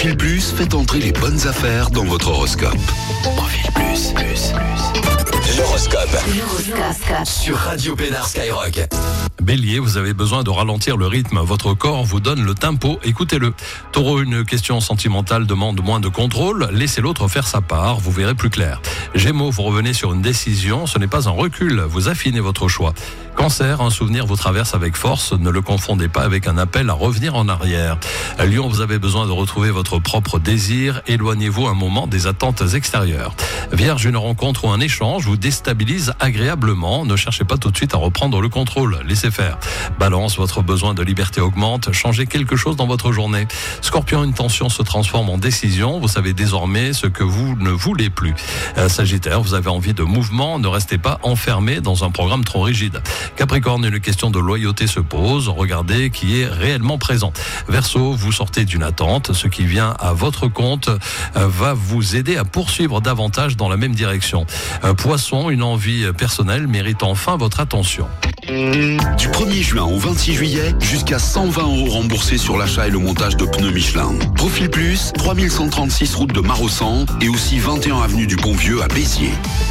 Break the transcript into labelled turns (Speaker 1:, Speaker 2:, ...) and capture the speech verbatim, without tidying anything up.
Speaker 1: Profil Plus fait entrer les bonnes affaires dans votre horoscope. Profil Plus, plus, plus. L'horoscope. L'horoscope. Sur Radio Pénard Skyrock.
Speaker 2: Bélier, vous avez besoin de ralentir le rythme. Votre corps vous donne le tempo, écoutez-le. Taureau, une question sentimentale demande moins de contrôle. Laissez l'autre faire sa part, vous verrez plus clair. Gémeaux, vous revenez sur une décision, ce n'est pas un recul, vous affinez votre choix. Cancer, un souvenir vous traverse avec force, ne le confondez pas avec un appel à revenir en arrière. Lion, vous avez besoin de retrouver votre propre désir, éloignez-vous un moment des attentes extérieures. Vierge, une rencontre ou un échange vous déstabilise agréablement, ne cherchez pas tout de suite à reprendre le contrôle, laissez faire. Balance, votre besoin de liberté augmente, changez quelque chose dans votre journée. Scorpion, une tension se transforme en décision, vous savez désormais ce que vous ne voulez plus. Sagittaire, vous avez envie de mouvement, ne restez pas enfermé dans un programme trop rigide. Capricorne, une question de loyauté se pose, regardez qui est réellement présent. Verseau, vous sortez d'une attente, ce qui vient à votre compte va vous aider à poursuivre davantage dans la même direction. Poisson, une envie personnelle mérite enfin votre attention.
Speaker 1: Du premier juin au vingt-six juillet, jusqu'à cent vingt euros remboursés sur l'achat et le montage de pneus Michelin. Profil Plus, trois mille cent trente-six route de Marossan et aussi vingt et un avenue du Pont-Vieux à Béziers.